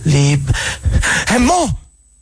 E mo?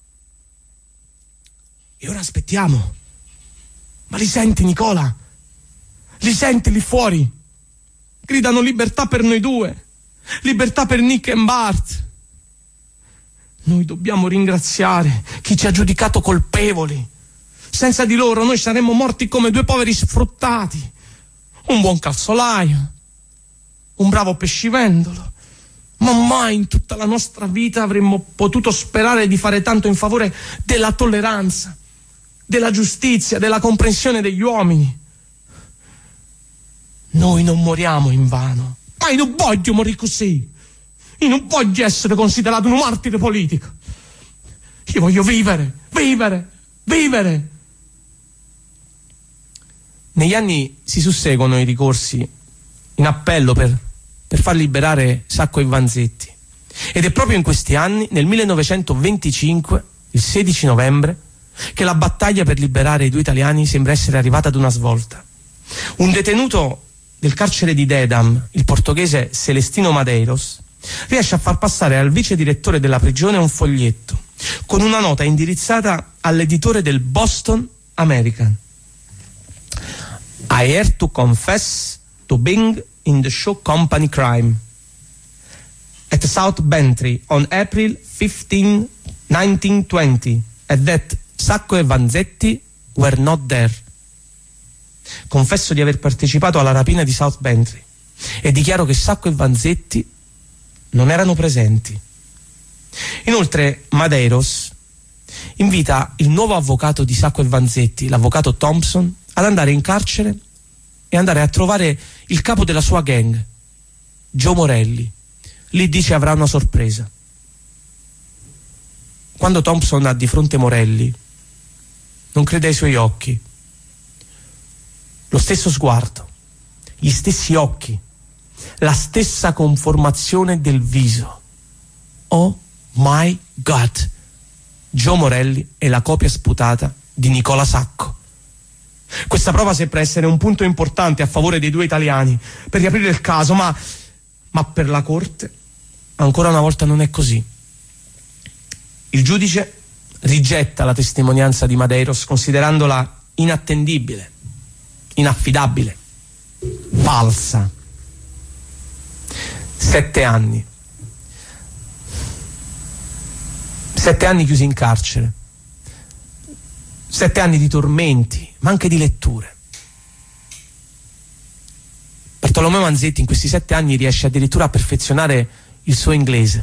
E ora aspettiamo. Ma li senti, Nicola? Li senti lì fuori? Gridano libertà per noi due, libertà per Nick e Bart. Noi dobbiamo ringraziare chi ci ha giudicato colpevoli. Senza di loro noi saremmo morti come due poveri sfruttati. Un buon calzolaio, un bravo pescivendolo, ma mai in tutta la nostra vita avremmo potuto sperare di fare tanto in favore della tolleranza, della giustizia, della comprensione degli uomini. Noi non moriamo in vano. Ma io non voglio morire così. Io non voglio essere considerato un martire politico. Io voglio vivere. Negli anni si susseguono i ricorsi in appello per far liberare Sacco e Vanzetti. Ed è proprio in questi anni, nel 1925, il 16 novembre, che la battaglia per liberare i due italiani sembra essere arrivata ad una svolta. Un detenuto del carcere di Dedham, il portoghese Celestino Madeiros, riesce a far passare al vice direttore della prigione un foglietto con una nota indirizzata all'editore del Boston American. I have to confess to being in the show company crime at South Bantry on April 15, 1920, and that Sacco e Vanzetti were not there. Confesso di aver partecipato alla rapina di South Bantry e dichiaro che Sacco e Vanzetti non erano presenti. Inoltre Madeiros invita il nuovo avvocato di Sacco e Vanzetti, l'avvocato Thompson, ad andare in carcere e andare a trovare il capo della sua gang, Joe Morelli. Lì dice avrà una sorpresa. Quando Thompson ha di fronte Morelli, non crede ai suoi occhi. Lo stesso sguardo, gli stessi occhi, la stessa conformazione del viso. Oh my God! Joe Morelli è la copia sputata di Nicola Sacco. Questa prova sembra essere un punto importante a favore dei due italiani per riaprire il caso, ma per la Corte ancora una volta non è così. Il giudice rigetta la testimonianza di Madeiros considerandola inattendibile, inaffidabile, falsa. 7 anni. 7 anni chiusi in carcere. 7 anni di tormenti, ma anche di letture. Bartolomeo Vanzetti in questi 7 anni riesce addirittura a perfezionare il suo inglese.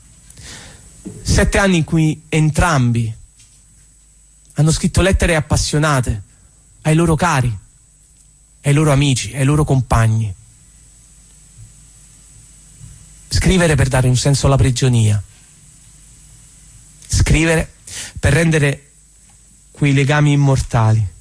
7 anni in cui entrambi hanno scritto lettere appassionate ai loro cari, ai loro amici, ai loro compagni. Scrivere per dare un senso alla prigionia. Scrivere per rendere quei legami immortali.